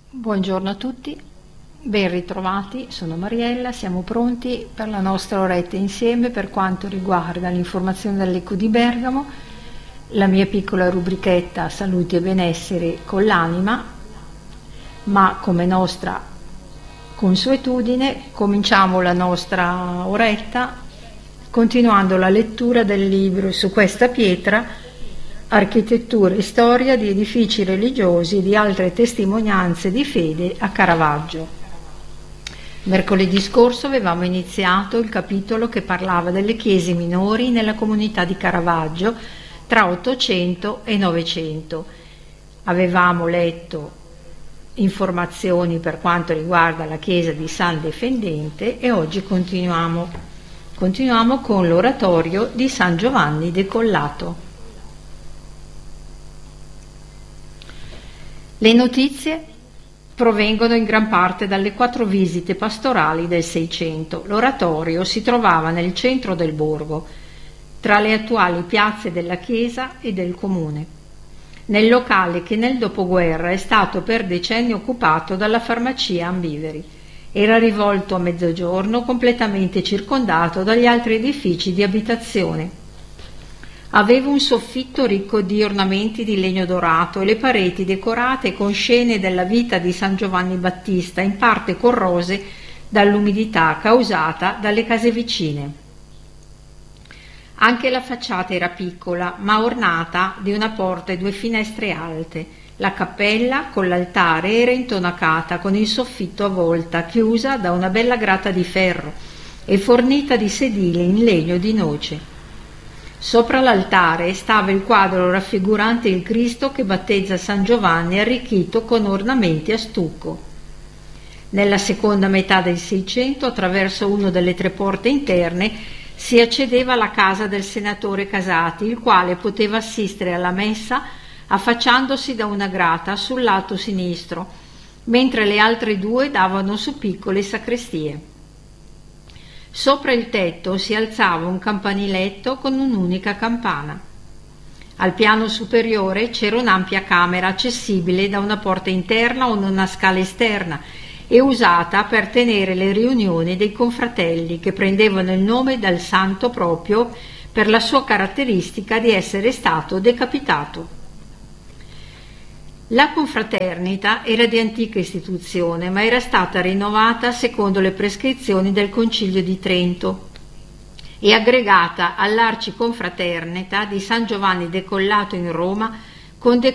Buongiorno a tutti, ben ritrovati, sono Mariella, siamo pronti per la nostra oretta insieme per quanto riguarda l'informazione dall'Eco di Bergamo, la mia piccola rubrichetta Salute e Benessere con l'anima, ma come nostra consuetudine cominciamo la nostra oretta continuando la lettura del libro Su questa pietra, Architettura e storia di edifici religiosi e di altre testimonianze di fede a Caravaggio. Mercoledì scorso avevamo iniziato il capitolo che parlava delle chiese minori nella comunità di Caravaggio tra 800 e 900. Avevamo letto informazioni per quanto riguarda la chiesa di San Defendente e oggi continuiamo con l'oratorio di San Giovanni Decollato. Le notizie provengono in gran parte dalle 4 visite pastorali del Seicento. L'oratorio si trovava nel centro del borgo, tra le attuali piazze della chiesa e del comune, nel locale che nel dopoguerra è stato per decenni occupato dalla farmacia Ambiveri. Era rivolto a mezzogiorno, completamente circondato dagli altri edifici di abitazione. Aveva un soffitto ricco di ornamenti di legno dorato e le pareti decorate con scene della vita di San Giovanni Battista, in parte corrose dall'umidità causata dalle case vicine. Anche la facciata era piccola, ma ornata di una porta e 2 finestre alte. La cappella, con l'altare, era intonacata con il soffitto a volta, chiusa da una bella grata di ferro e fornita di sedili in legno di noce. Sopra l'altare stava il quadro raffigurante il Cristo che battezza San Giovanni, arricchito con ornamenti a stucco. Nella seconda metà del Seicento, attraverso una delle 3 porte interne, si accedeva alla casa del senatore Casati, il quale poteva assistere alla messa affacciandosi da una grata sul lato sinistro, mentre le altre 2 davano su piccole sacrestie. Sopra il tetto si alzava un campaniletto con un'unica campana. Al piano superiore c'era un'ampia camera accessibile da una porta interna o una scala esterna e usata per tenere le riunioni dei confratelli, che prendevano il nome dal santo proprio per la sua caratteristica di essere stato decapitato. La confraternita era di antica istituzione, ma era stata rinnovata secondo le prescrizioni del Concilio di Trento e aggregata all'Arciconfraternita di San Giovanni Decollato in Roma con